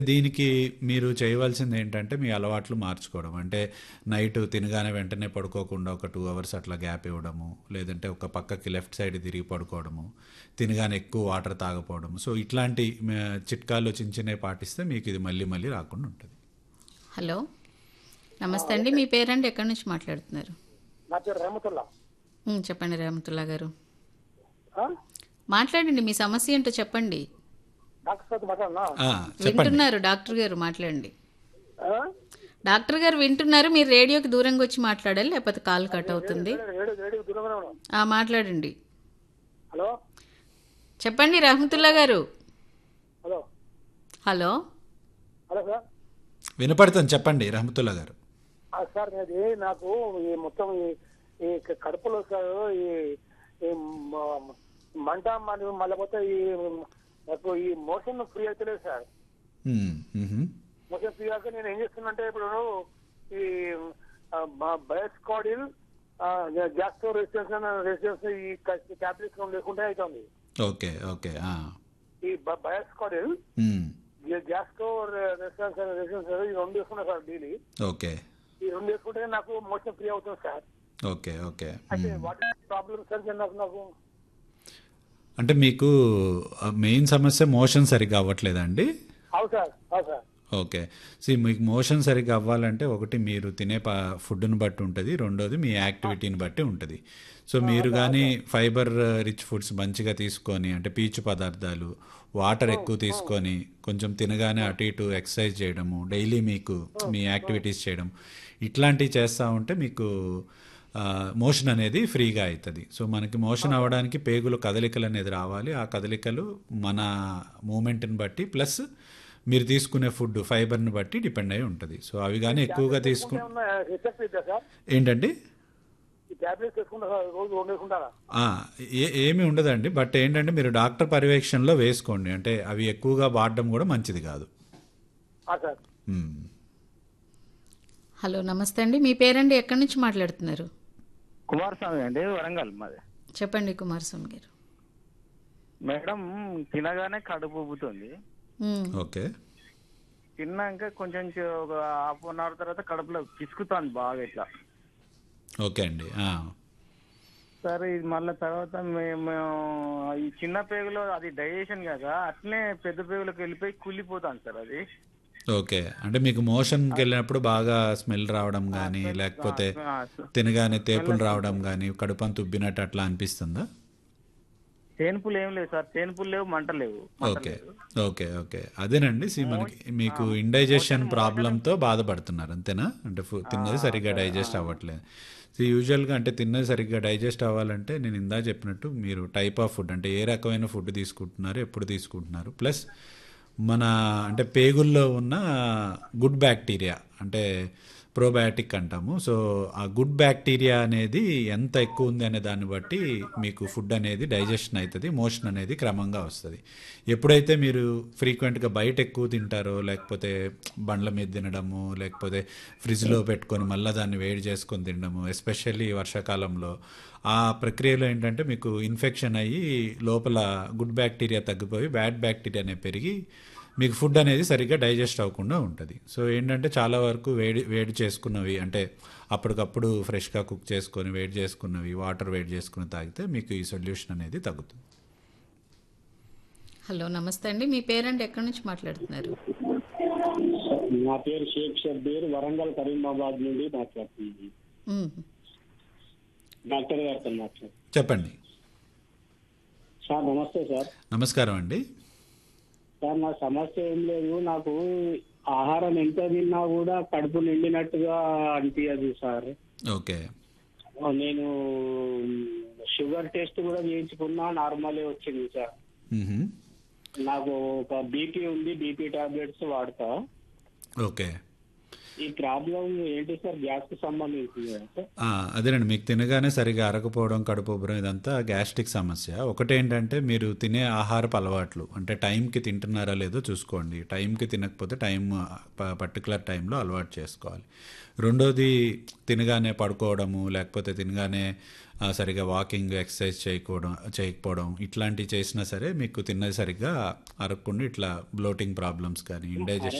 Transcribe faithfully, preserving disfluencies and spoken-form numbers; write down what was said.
దీనికి మీరు చేయవలసింది ఏంటంటే మీ అలవాట్లు మార్చుకోవడం. అంటే నైట్ తినగానే వెంటనే పడుకోకుండా ఒక టూ అవర్స్ అట్లా గ్యాప్ ఇవ్వడము, లేదంటే ఒక పక్కకి లెఫ్ట్ సైడ్ తిరిగి పడుకోవడము, తినగానే ఎక్కువ వాటర్ తాగపోవడము. సో ఇట్లాంటి మ, చిట్కాలు చిన్న చిన్నవి పాటిస్తే మీకు ఇది మళ్ళీ మళ్ళీ రాకుండా ఉంటుంది. హలో, నమస్తే అండి. మీ పేరండి, ఎక్కడి నుంచి మాట్లాడుతున్నారు? నా పేరు రెహమతుల్లా. ఉమ్, చెప్పండి రహమతుల్లా గారు, ఆ? మాట్లాడండి. మీ సమస్య ఏంటో చెప్పండి. Doctor sir మాట్లాడనా? ఆ, చెప్పండి. వింటున్నారు డాక్టర్ గారు, మాట్లాడండి. ఆ? డాక్టర్ గారు వింటున్నారు. మీరు రేడియోకి దూరంగా వచ్చి మాట్లాడాలి, లేకపోతే కాల్ కట్ అవుతుంది. రేడియో రేడియో రేడియో దూరంగానే ఉన్నాం. ఆ, మాట్లాడండి. హలో చెప్పండి రహమతుల్లా గారు. Hello hello, hello sir. వినపడుతుంది, చెప్పండి రహమతుల్లా గారు. ఆ, సార్ అది నాకు ఈ మొత్తం ఈ ఈ కడుపులో సార్ ఈ ఈ మ- మంట మరియు మళ్ళీ పోతే ఈ నాకు ఈ మోషన్ ఫ్రీ అవుతలేదు సార్. ఉమ్, మ్హూ. మోషన్ ఫ్రీ అయ్యాక నేను ఏం చేస్తున్నంటే ఇప్పుడు ఈ బయోస్కాడిల్ గ్యాస్ట్రో రెసిస్టెన్స్ రెసిస్టెన్స్ ఈ టాబ్లెట్స్ లేకుండా అవుతుంది. ఓకే ఓకే ఆ. ఈ బయోస్కాడిల్ ఉమ్, గ్యాస్ట్రో రెసిస్టెన్స్ రెసిస్టెన్స్ ఈ రెండు వేసుకున్నా సార్ డైలీ. ఓకే ఈ రెండు వేసుకుంటే నాకు మోషన్ ఫ్రీ అవుతుంది సార్. ఓకే ఓకే అయితే ఉమ్. వాట్ ప్రాబ్లమ్ సార్ నాకు నాకు అంటే మీకు మెయిన్ సమస్య మోషన్ సరిగ్గా అవ్వట్లేదండి? అవు సార్ అవు సార్. ఓకే. సి మీకు మోషన్ సరిగ్గా అవ్వాలంటే ఒకటి మీరు తినే ప ఫుడ్ని బట్టి ఉంటుంది, రెండోది మీ యాక్టివిటీని బట్టి ఉంటుంది. సో మీరు కానీ ఫైబర్ రిచ్ ఫుడ్స్ మంచిగా తీసుకొని, అంటే పీచు పదార్థాలు, వాటర్ ఎక్కువ తీసుకొని, కొంచెం తినగానే అటు ఇటు ఎక్సర్సైజ్ చేయడము, డైలీ మీకు మీ యాక్టివిటీస్ చేయడం, ఇట్లాంటివి చేస్తూ ఉంటే మీకు మోషన్ అనేది ఫ్రీగా అవుతుంది. సో మనకి మోషన్ అవ్వడానికి పేగులు కదలికలు అనేది రావాలి. ఆ కదలికలు మన మూమెంట్ని బట్టి ప్లస్ మీరు తీసుకునే ఫుడ్ ఫైబర్ని బట్టి డిపెండ్ అయి ఉంటుంది. సో అవి కానీ ఎక్కువగా తీసుకు రిసెప్ట్ ఇద్దా సార్? ఏంటండి ఈ టాబ్లెట్స్ వేసుకుంటా సార్, రోజు రెండు వేసుకుంటారా? ఆ, ఏ ఏమీ ఉండదండి. బట్ ఏంటంటే మీరు డాక్టర్ పర్యవేక్షణలో వేసుకోండి. అంటే అవి ఎక్కువగా వాడడం కూడా మంచిది కాదు. ఆ సార్. మ్మ్. హలో, నమస్తే అండి. మీ పేరండి, ఎక్కడి నుంచి మాట్లాడుతున్నారు? కుమారస్వామి అండి, వరంగల్ మాది. చెప్పండి కుమారస్వామి గారు. మేడం, తినగానే కడుపు ఉబ్బుతుంది. ఉమ్, ఓకే తిన్నాక కొంచెం చే- ఒక హాఫ్ అన్ అవర్ తర్వాత కడుపులో పిసుకుతుంది బాగా ఇట్లా. ఓకే అండి ఆ. సరే, ఇది మళ్ళీ తర్వాత మేము ఈ చిన్న పేగులో అది డైజెషన్ కాక అట్లనే పెద్ద పేగులకు వెళ్ళిపోయి కుళ్ళిపోతాను సార్ అది. ఓకే. అంటే మీకు మోషన్కి వెళ్ళినప్పుడు బాగా స్మెల్ రావడం కానీ, లేకపోతే తినగానే తేపులు రావడం కానీ, కడుపంత ఉబ్బినట్టు అట్లా అనిపిస్తుందా? తేనుపులు ఏం లేవు సార్, తేనుపులు లేవు, మంట లేవు. మంట ఓకే లేదు. ఓకే ఓకే అదేనండి. సి మనకి మీకు ఇండైజెషన్ ప్రాబ్లంతో బాధపడుతున్నారు అంతేనా? అంటే ఫు- తిన్నది సరిగ్గా డైజెస్ట్ అవ్వట్లేదు. సో యూజువల్గా అంటే తిన్నది సరిగ్గా డైజెస్ట్ అవ్వాలంటే నేను ఇందా చెప్పినట్టు మీరు టైప్ ఆఫ్ ఫుడ్, అంటే ఏ రకమైన ఫుడ్ తీసుకుంటున్నారు, ఎప్పుడు తీసుకుంటున్నారు, ప్లస్ మన అంటే పేగుల్లో ఉన్న గుడ్ బ్యాక్టీరియా, అంటే ప్రోబయాటిక్ అంటాము. సో ఆ గుడ్ బ్యాక్టీరియా అనేది ఎంత ఎక్కువ ఉంది అనే దాన్ని బట్టి మీకు ఫుడ్ అనేది డైజెషన్ అవుతుంది, మోషన్ అనేది క్రమంగా వస్తుంది. ఎప్పుడైతే మీరు ఫ్రీక్వెంట్గా బయట ఎక్కువ తింటారో, లేకపోతే బండ్ల మీద తినడము, లేకపోతే ఫ్రిడ్జ్లో పెట్టుకొని మళ్ళీ దాన్ని వేడి చేసుకొని తినడము, ఎస్పెషల్లీ వర్షాకాలంలో, ఆ ప్రక్రియలో ఏంటంటే మీకు ఇన్ఫెక్షన్ అయ్యి లోపల గుడ్ బ్యాక్టీరియా తగ్గిపోయి బ్యాడ్ బ్యాక్టీరియా అనేది పెరిగి మీకు ఫుడ్ అనేది సరిగ్గా డైజెస్ట్ అవ్వకుండా ఉంటుంది. సో ఏంటంటే చాలా వరకు వేడి వేడి చేసుకున్నవి, అంటే అప్పటికప్పుడు ఫ్రెష్గా కుక్ చేసుకొని వేడి చేసుకున్నవి వాటర్ వేడి చేసుకుని తాగితే మీకు ఈ సొల్యూషన్ అనేది తగ్గుతుంది. హలో, నమస్తే అండి. మీ పేరండి, ఎక్కడి నుంచి మాట్లాడుతున్నారు? నా పేరు షేక్ షబ్బీర్, వరంగల్ కరీమాబాద్ నుండి మాట్లాడుతున్నాను. ఉమ్, డాక్టర్ గారితో మాట్లాడు. చెప్పండి. సార్ నమస్తే సార్. నమస్కారం అండి. సార్ నా సమస్య ఏం లేదు, నాకు ఆహారం ఎంత తిన్నా కూడా కడుపు నిండినట్టుగా అనిపించదు సార్. ఓకే నేను షుగర్ టెస్ట్ కూడా చేయించుకున్నా, నార్మలే వచ్చింది సార్. మ్హూ. నాకు ఒక బీపీ ఉంది, బీపీ టాబ్లెట్స్ వాడతా. ఓకే ఈ ప్రాబ్లం ఏంటి సార్? గ్యాస్ కి సంబంధించింది సార్? ఆ, అదేనండి. మీకు తినగానే సరిగా అరగపోవడం, కడుపు ఉబ్బరం, ఇదంతా గ్యాస్ట్రిక్ సమస్య. ఒకటేంటంటే మీరు తినే ఆహారపు అలవాట్లు, అంటే టైంకి తింటున్నారా లేదో చూసుకోండి. టైంకి తినకపోతే టైం పర్టికులర్ టైంలో అలవాటు చేసుకోవాలి. రెండోది తినగానే పడుకోవడము, లేకపోతే తినగానే ఆ, సరిగా వాకింగ్ ఎక్సర్సైజ్ చేయకపోవడం చేయకపోవడం ఇట్లాంటివి చేసినా సరే మీకు తిన్నది సరిగ్గా అరగకుండా ఇట్లా బ్లోటింగ్ ప్రాబ్లమ్స్ కానీ ఇండైజెషన్